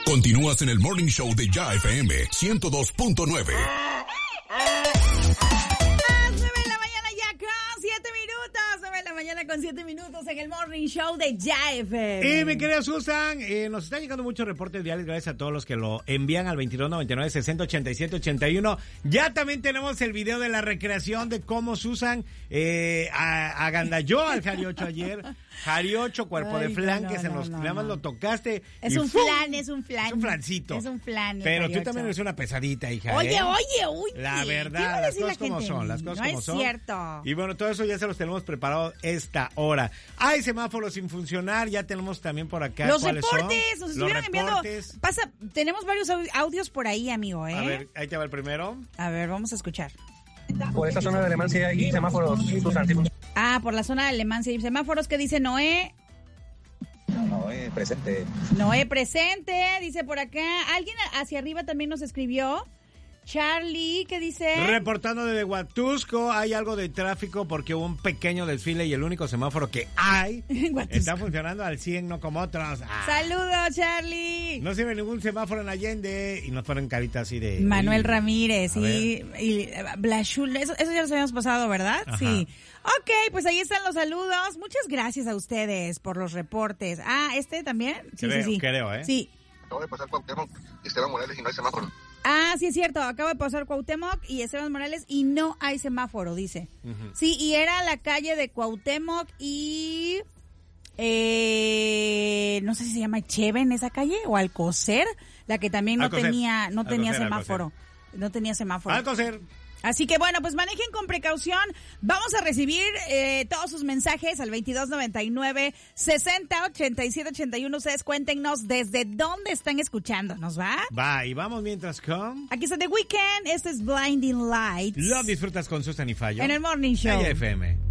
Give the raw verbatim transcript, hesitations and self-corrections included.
Continúas en el Morning Show de Ya F M ciento dos punto nueve. Mañana con siete minutos en el Morning Show de Ya F M. Y mi querida Susan, eh, nos están llegando muchos reportes diarios, gracias a todos los que lo envían al veintidós noventa y nueve, sesenta ochenta y siete ochenta y uno. Ya también tenemos el video de la recreación de cómo Susan eh, agandalló al Jariocho ayer. Jariocho, cuerpo Ay, de flan, no, no, que se nos, no, nada más no. lo tocaste. Es un ¡fum! flan, es un flan. Es un flancito. Es un flan. Pero Jariocho. Tú también eres una pesadita, hija. Oye, ¿eh? oye, uy. La verdad, las cosas como son, las cosas no como es son. No es cierto. Y bueno, todo eso ya se los tenemos preparado esta hora. Hay semáforos sin funcionar, ya tenemos también por acá. Los ¿cuáles reportes, son? nos estuvieron los enviando. reportes. Pasa, tenemos varios audios por ahí, amigo, ¿eh? A ver, ahí te va el primero. A ver, vamos a escuchar. Por esta zona de Alemán sí hay semáforos, Susan. Ah, por la zona de Alemán sí hay semáforos. ¿Qué dice Noé? Noé presente. Noé presente, dice por acá. Alguien hacia arriba también nos escribió. Charlie, ¿qué dice? Reportando desde Huatusco, hay algo de tráfico porque hubo un pequeño desfile y el único semáforo que hay está funcionando al cien, no como otros. Ah. Saludos, Charlie. No sirve ningún semáforo en Allende y nos ponen carita así de... Manuel uy, Ramírez y, y Blashul, eso, eso ya los habíamos pasado, ¿verdad? Ajá. Sí. Ok, pues ahí están los saludos. Muchas gracias a ustedes por los reportes. Ah, ¿este también? Sí, creo, sí, sí. Creo, ¿eh? Sí. Acabo de pasar Cuauhtémoc y Esteban Morales y no hay semáforo. Ah, sí es cierto, acaba de pasar Cuauhtémoc y Esteban Morales y no hay semáforo, dice. Uh-huh. Sí, y era la calle de Cuauhtémoc y... Eh, no sé si se llama Cheven esa calle o Alcocer, la que también no Alcocer. tenía no Alcocer, tenía semáforo. Alcocer. No tenía semáforo. Alcocer. Así que bueno, pues manejen con precaución. Vamos a recibir eh, todos sus mensajes al veintidós noventa y nueve, sesenta ochenta y siete ochenta y uno. Ustedes cuéntenos desde dónde están escuchándonos, ¿va? Va, y vamos mientras con... Aquí está The Weeknd, este es Blinding Lights. Lo disfrutas con Susan y Fallo. En el Morning Show. Ya F M.